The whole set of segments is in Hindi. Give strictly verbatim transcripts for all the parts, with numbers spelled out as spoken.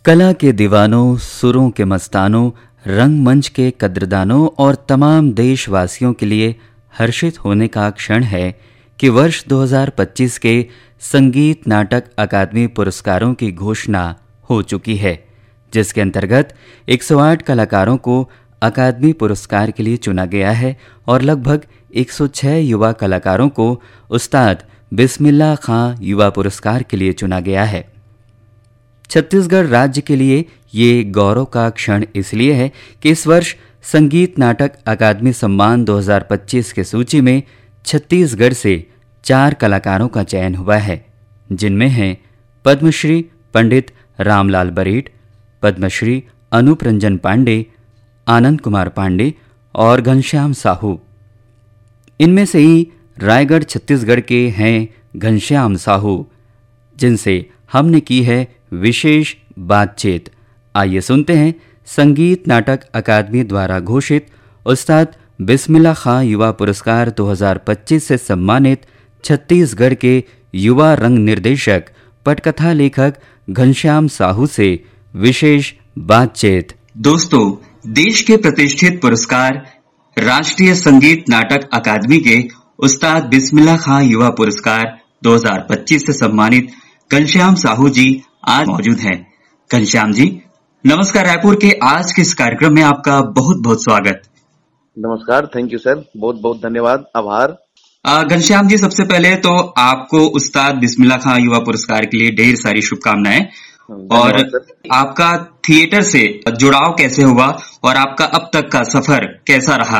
कला के दीवानों, सुरों के मस्तानों, रंगमंच के कद्रदानों और तमाम देशवासियों के लिए हर्षित होने का क्षण है कि वर्ष दो हज़ार पच्चीस के संगीत नाटक अकादमी पुरस्कारों की घोषणा हो चुकी है, जिसके अंतर्गत एक सौ आठ कलाकारों को अकादमी पुरस्कार के लिए चुना गया है और लगभग एक सौ छह युवा कलाकारों को उस्ताद बिस्मिल्लाह खां युवा पुरस्कार के लिए चुना गया है। छत्तीसगढ़ राज्य के लिए ये गौरव का क्षण इसलिए है कि इस वर्ष संगीत नाटक अकादमी सम्मान दो हज़ार पच्चीस के सूची में छत्तीसगढ़ से चार कलाकारों का चयन हुआ है, जिनमें हैं पद्मश्री पंडित रामलाल बरेट, पद्मश्री अनूप रंजन पांडे, आनंद कुमार पांडे और घनश्याम साहू। इनमें से ही रायगढ़ छत्तीसगढ़ के हैं घनश्याम साहू, जिनसे हमने की है विशेष बातचीत। आइए सुनते हैं संगीत नाटक अकादमी द्वारा घोषित उस्ताद बिस्मिल्लाह खां युवा पुरस्कार दो हज़ार पच्चीस से सम्मानित छत्तीसगढ़ के युवा रंग निर्देशक पटकथा लेखक घनश्याम साहू से विशेष बातचीत। दोस्तों, देश के प्रतिष्ठित पुरस्कार राष्ट्रीय संगीत नाटक अकादमी के उस्ताद बिस्मिल्लाह खां युवा पुरस्कार दो हज़ार पच्चीस से सम्मानित घनश्याम साहू जी आज मौजूद हैं। घनश्याम जी, नमस्कार। रायपुर के आज के इस कार्यक्रम में आपका बहुत बहुत स्वागत। नमस्कार, थैंक यू सर, बहुत बहुत धन्यवाद, आभार। घनश्याम जी, सबसे पहले तो आपको उस्ताद बिस्मिल्लाह खां युवा पुरस्कार के लिए ढेर सारी शुभकामनाएं। और आपका थिएटर से जुड़ाव कैसे हुआ और आपका अब तक का सफर कैसा रहा?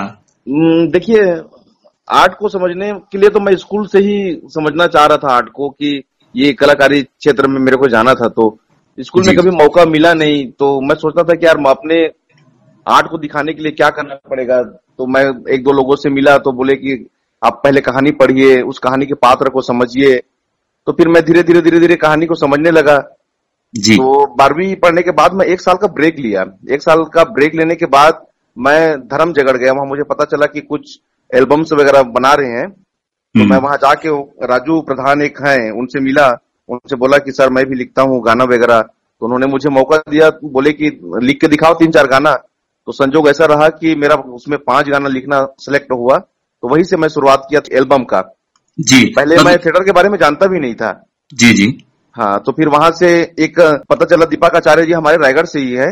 देखिए, आर्ट को समझने के लिए तो मैं स्कूल से ही समझना चाह रहा था आर्ट को, कि ये कलाकारी क्षेत्र में मेरे को जाना था। तो स्कूल में कभी मौका मिला नहीं, तो मैं सोचता था कि यार अपने आर्ट को दिखाने के लिए क्या करना पड़ेगा। तो मैं एक दो लोगों से मिला, तो बोले कि आप पहले कहानी पढ़िए, उस कहानी के पात्र को समझिए। तो फिर मैं धीरे धीरे धीरे धीरे कहानी को समझने लगा जी। तो बारहवीं पढ़ने के बाद मैं एक साल का ब्रेक लिया। एक साल का ब्रेक लेने के बाद मैं धर्म जगड़ गया। वहां मुझे पता चला कि कुछ एल्बम्स वगैरह बना रहे हैं। तो मैं वहां जाके राजू प्रधान एक हैं, उनसे मिला, उनसे बोला कि सर मैं भी लिखता हूँ गाना वगैरह। तो उन्होंने मुझे मौका दिया, बोले कि लिख के दिखाओ तीन चार गाना। तो संजोग ऐसा रहा कि मेरा उसमें पांच गाना लिखना सिलेक्ट हुआ। तो वहीं से मैं शुरुआत किया एल्बम का जी। पहले तो मैं थिएटर के बारे में जानता भी नहीं था जी जी हाँ। तो फिर वहां से एक पता चला, दीपक आचार्य जी हमारे रायगढ़ से ही है,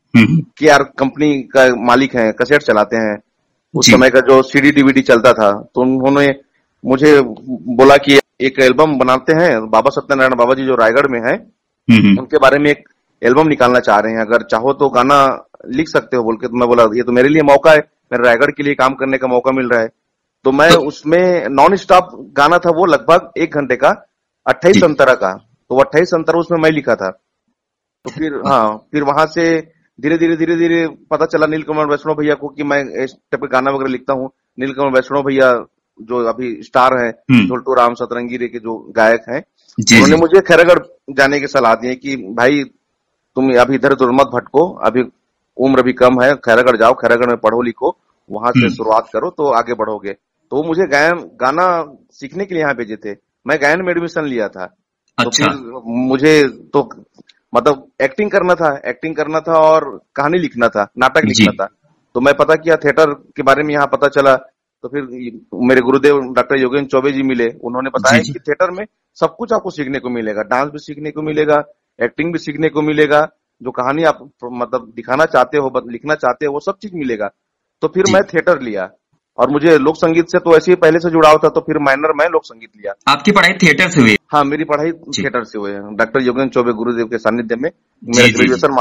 के आर कंपनी का मालिक है, कैसेट चलाते हैं। उस समय का जो सीडी डीवीडी चलता था, तो उन्होंने मुझे बोला कि एक एल्बम बनाते हैं, बाबा सत्यनारायण बाबा जी जो रायगढ़ में है, उनके बारे में एक एल्बम निकालना चाह रहे हैं, अगर चाहो तो गाना लिख सकते हो बोल के। तो मैं बोला ये तो मेरे लिए मौका है, मेरे रायगढ़ के लिए काम करने का मौका मिल रहा है। तो मैं उसमें नॉन स्टॉप गाना था वो, लगभग एक घंटे का, अट्ठाईस अंतरा का। तो अट्ठाईस अंतरा उसमें मैं लिखा था। तो फिर हाँ, फिर वहां से धीरे धीरे धीरे धीरे पता चला नीलकमल वैष्णव भैया को कि मैं इस टाइप का गाना वगैरह लिखता हूँ। नीलकमल वैष्णव भैया जो अभी स्टार है, झोल्टू राम सतरंगी रे के जो गायक हैं, उन्होंने मुझे खैरागढ़ जाने की सलाह दी कि भाई तुम अभी इधर उधर मत भटको, अभी उम्र भी कम है, खैरागढ़ जाओ, खैरागढ़ में पढ़ो लिखो, वहां से शुरुआत करो तो आगे बढ़ोगे। तो मुझे गायन गाना सीखने के लिए यहाँ भेजे थे। मैं गायन में एडमिशन लिया था। अच्छा। तो फिर मुझे तो मतलब एक्टिंग करना था, एक्टिंग करना था और कहानी लिखना था, नाटक लिखना था। तो मैं पता किया, थिएटर के बारे में यहाँ पता चला। तो फिर मेरे गुरुदेव डॉक्टर योगेंद्र चौबे जी मिले, उन्होंने बताया कि थिएटर में सब कुछ आपको सीखने को मिलेगा, डांस भी सीखने को मिलेगा, एक्टिंग भी सीखने को मिलेगा, जो कहानी आप मतलब दिखाना चाहते हो, लिखना चाहते हो, वो सब चीज मिलेगा। तो फिर मैं थिएटर लिया, और मुझे लोक संगीत से तो ऐसे ही पहले से जुड़ाव था, तो फिर माइनर मैं लोक संगीत लिया। आपकी पढ़ाई थिएटर से हुई? हाँ, मेरी पढ़ाई थिएटर से हुई है। डॉक्टर योगेंद्र चौबे गुरुदेव के सानिध्य में मेरा ग्रेजुएशन